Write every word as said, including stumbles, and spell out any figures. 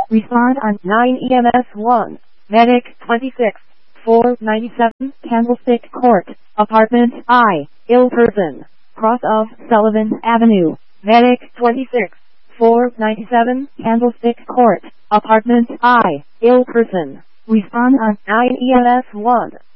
Respond on nine E M S one. Medic twenty-six, four ninety-seven, Candlestick Court, Apartment I, ill person, cross of Sullivan Avenue. Medic twenty-six, four ninety-seven, Candlestick Court, Apartment I, ill person. Respond on nine E M S one.